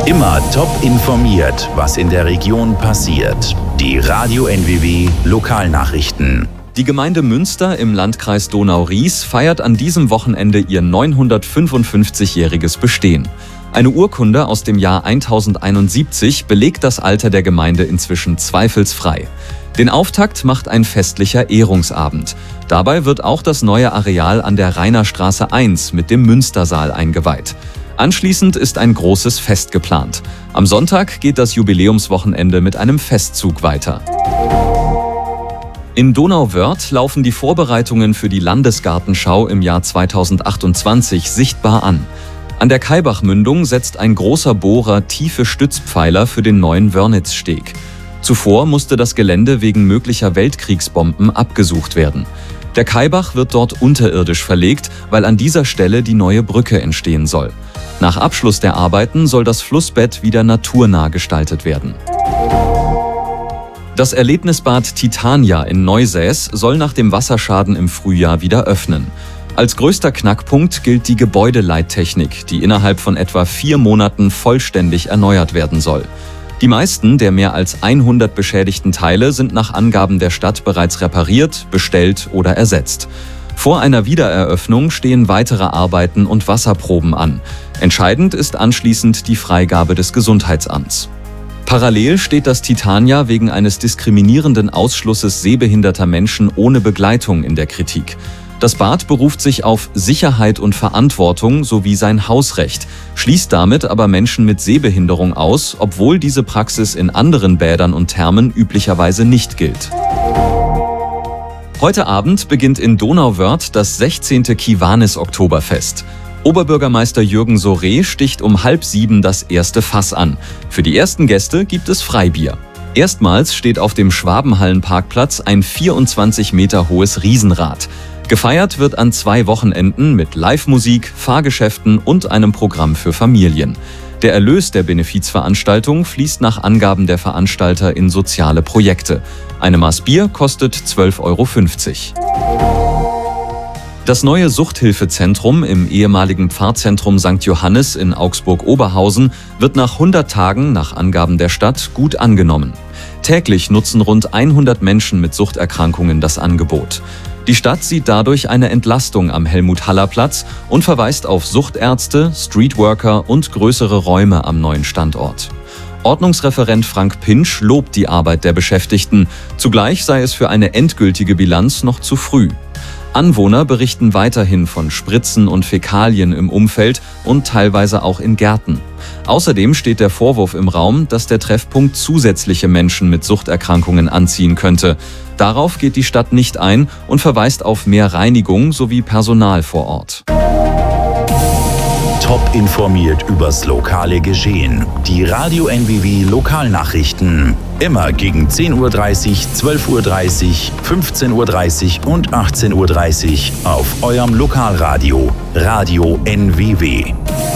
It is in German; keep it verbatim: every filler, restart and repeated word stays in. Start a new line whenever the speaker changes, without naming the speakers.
Immer top informiert, was in der Region passiert. Die Radio N W W Lokalnachrichten.
Die Gemeinde Münster im Landkreis Donau-Ries feiert an diesem Wochenende ihr neunhundertfünfundfünfzigjähriges Bestehen. Eine Urkunde aus dem Jahr tausendeinundsiebzig belegt das Alter der Gemeinde inzwischen zweifelsfrei. Den Auftakt macht ein festlicher Ehrungsabend. Dabei wird auch das neue Areal an der Rainerstraße eins mit dem Münstersaal eingeweiht. Anschließend ist ein großes Fest geplant. Am Sonntag geht das Jubiläumswochenende mit einem Festzug weiter. In Donauwörth laufen die Vorbereitungen für die Landesgartenschau im Jahr zweitausendachtundzwanzig sichtbar an. An der Kaibach-Mündung setzt ein großer Bohrer tiefe Stützpfeiler für den neuen Wörnitzsteg. Zuvor musste das Gelände wegen möglicher Weltkriegsbomben abgesucht werden. Der Kaibach wird dort unterirdisch verlegt, weil an dieser Stelle die neue Brücke entstehen soll. Nach Abschluss der Arbeiten soll das Flussbett wieder naturnah gestaltet werden. Das Erlebnisbad Titania in Neusäß soll nach dem Wasserschaden im Frühjahr wieder öffnen. Als größter Knackpunkt gilt die Gebäudeleittechnik, die innerhalb von etwa vier Monaten vollständig erneuert werden soll. Die meisten der mehr als hundert beschädigten Teile sind nach Angaben der Stadt bereits repariert, bestellt oder ersetzt. Vor einer Wiedereröffnung stehen weitere Arbeiten und Wasserproben an. Entscheidend ist anschließend die Freigabe des Gesundheitsamts. Parallel steht das Titania wegen eines diskriminierenden Ausschlusses sehbehinderter Menschen ohne Begleitung in der Kritik. Das Bad beruft sich auf Sicherheit und Verantwortung sowie sein Hausrecht, schließt damit aber Menschen mit Sehbehinderung aus, obwohl diese Praxis in anderen Bädern und Thermen üblicherweise nicht gilt. Heute Abend beginnt in Donauwörth das sechzehnte Kiwanis-Oktoberfest. Oberbürgermeister Jürgen Soré sticht um halb sieben das erste Fass an. Für die ersten Gäste gibt es Freibier. Erstmals steht auf dem Schwabenhallenparkplatz ein vierundzwanzig Meter hohes Riesenrad. Gefeiert wird an zwei Wochenenden mit Live-Musik, Fahrgeschäften und einem Programm für Familien. Der Erlös der Benefizveranstaltung fließt nach Angaben der Veranstalter in soziale Projekte. Eine Maß Bier kostet zwölf Euro fünfzig. Das neue Suchthilfezentrum im ehemaligen Pfarrzentrum Sankt Johannes in Augsburg-Oberhausen wird nach hundert Tagen nach Angaben der Stadt gut angenommen. Täglich nutzen rund hundert Menschen mit Suchterkrankungen das Angebot. Die Stadt sieht dadurch eine Entlastung am Helmut-Haller-Platz und verweist auf Suchtärzte, Streetworker und größere Räume am neuen Standort. Ordnungsreferent Frank Pinsch lobt die Arbeit der Beschäftigten. Zugleich sei es für eine endgültige Bilanz noch zu früh. Anwohner berichten weiterhin von Spritzen und Fäkalien im Umfeld und teilweise auch in Gärten. Außerdem steht der Vorwurf im Raum, dass der Treffpunkt zusätzliche Menschen mit Suchterkrankungen anziehen könnte. Darauf geht die Stadt nicht ein und verweist auf mehr Reinigung sowie Personal vor Ort.
Top informiert übers lokale Geschehen. Die Radio N W W Lokalnachrichten. Immer gegen zehn Uhr dreißig, zwölf Uhr dreißig, fünfzehn Uhr dreißig und achtzehn Uhr dreißig auf eurem Lokalradio Radio N W W.